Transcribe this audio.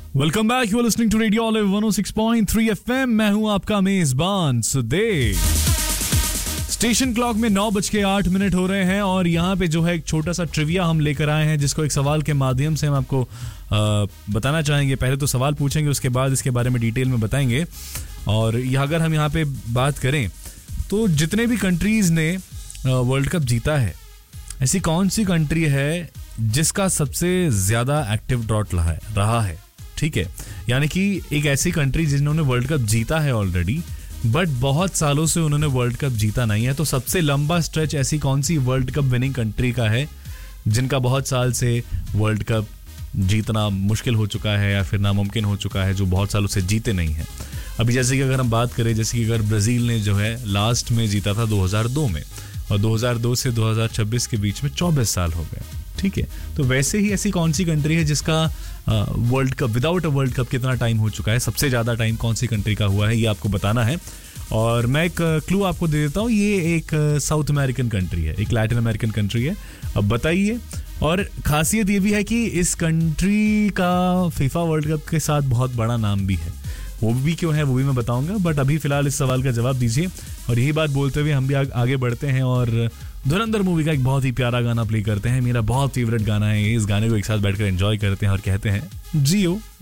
Welcome back, you are listening to radio olive 106.3 FM. मैं हूं आपका मेजबान सुदेव। स्टेशन क्लॉक में 9:08 हो रहे हैं और यहाँ पे जो है एक छोटा सा ट्रिविया हम लेकर आए हैं, जिसको एक सवाल के माध्यम से हम आपको बताना चाहेंगे। पहले तो सवाल पूछेंगे, उसके बाद इसके बारे में डिटेल में बताएंगे। और अगर हम यहाँ पे बात करें तो जितने भी कंट्रीज ने वर्ल्ड कप जीता है, ऐसी कौन सी कंट्री है जिसका सबसे ज्यादा एक्टिव ड्रॉट रहा है? ठीक है, यानी कि एक ऐसी कंट्री जिन्होंने वर्ल्ड कप जीता है ऑलरेडी, बट बहुत सालों से उन्होंने वर्ल्ड कप जीता नहीं है। तो सबसे लंबा स्ट्रेच ऐसी कौन सी वर्ल्ड कप विनिंग कंट्री का है जिनका बहुत साल से वर्ल्ड कप जीतना मुश्किल हो चुका है या फिर नामुमकिन हो चुका है, जो बहुत सालों से जीते नहीं हैं? अभी जैसे कि अगर हम बात करें, जैसे कि अगर ब्राजील ने जो है लास्ट में जीता था 2002 में, और 2002 से 2026 के बीच में 24 साल हो गए। ठीक है, तो वैसे ही ऐसी कौन सी कंट्री है जिसका world cup without a world cup कितना टाइम हो चुका है, सबसे ज़्यादा टाइम कौन सी कंट्री का हुआ है, ये आपको बताना है। और मैं एक क्लू आपको दे देता हूँ, ये एक साउथ अमेरिकन कंट्री है, एक लैटिन अमेरिकन कंट्री है। अब बताइए। और खासियत ये भी है कि इस कंट्री का फीफा वर्ल्ड कप के साथ बहुत बड़ा नाम भी है। वो भी क्यों है वो भी मैं बताऊंगा, बट अभी फिलहाल इस सवाल का जवाब दीजिए। और यही बात बोलते हुए हम भी आगे बढ़ते हैं और धुरंधर मूवी का एक बहुत ही प्यारा गाना प्ले करते हैं। मेरा बहुत फेवरेट गाना है, इस गाने को एक साथ बैठकर एंजॉय करते हैं और कहते हैं जियो।